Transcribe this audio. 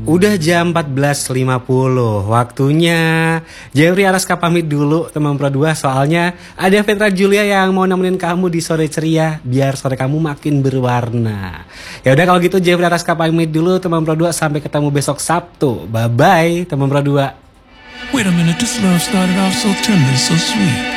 Udah jam 14.50. Waktunya Jeffrey Araska pamit dulu teman Pro 2. Soalnya ada Petra Julia yang mau nemenin kamu di sore ceria, biar sore kamu makin berwarna. Ya udah kalau gitu Jeffrey Araska pamit dulu teman Pro 2. Sampai ketemu besok Sabtu. Bye bye teman Pro 2. Wait a minute, this love started off so tender, so sweet.